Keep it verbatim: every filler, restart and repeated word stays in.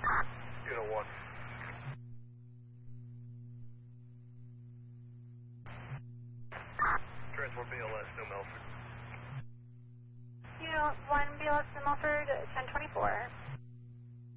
Unit one. Transport B L S, New Milford. Unit one, B L S New Milford, ten twenty-four.